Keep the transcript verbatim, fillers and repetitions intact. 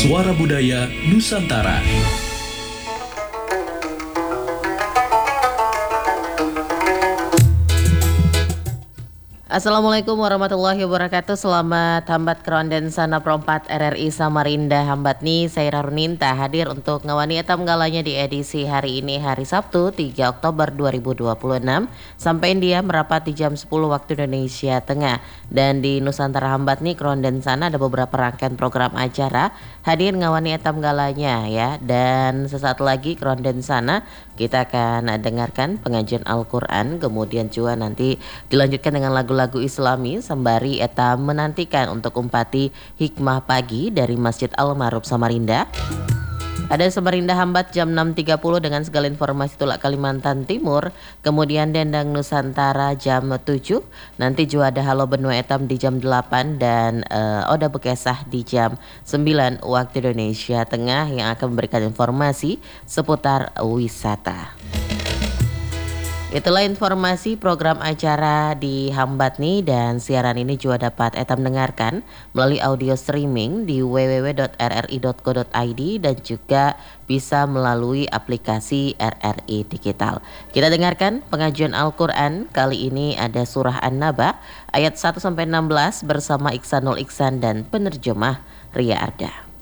Suara Budaya Nusantara. Assalamualaikum warahmatullahi wabarakatuh. Selamat hambat Krondensana Perempat R R I Samarinda hambat ni saya Raruninta hadir untuk ngawani etam galanya di edisi hari ini hari Sabtu tiga Oktober dua ribu dua puluh enam sampai dia merapat di jam sepuluh waktu Indonesia Tengah. Dan di Nusantara hambat ni Krondensana ada beberapa rangkaian program acara hadir ngawani etam galanya ya. Dan sesaat lagi Krondensana kita akan dengarkan pengajian Al-Quran, kemudian juga nanti dilanjutkan dengan lagu-lagu Islami sembari eta menantikan untuk umpati hikmah pagi dari Masjid Al-Ma'ruf Samarinda. Ada Samarinda hambat jam enam tiga puluh dengan segala informasi tulak Kalimantan Timur. Kemudian Dendang Nusantara jam tujuh. Nanti juga ada Halo Benua Etam di jam delapan. Dan uh, Oda Bekesah di jam sembilan waktu Indonesia Tengah yang akan memberikan informasi seputar wisata. Itulah informasi program acara di Hambat nih, dan siaran ini juga dapat etam dengarkan melalui audio streaming di w w w dot r r i dot co dot i d dan juga bisa melalui aplikasi R R I Digital. Kita dengarkan pengajian Al-Quran, kali ini ada surah An-Naba ayat satu sampai enam belas bersama Iksanul Iksan dan penerjemah Ria Arda.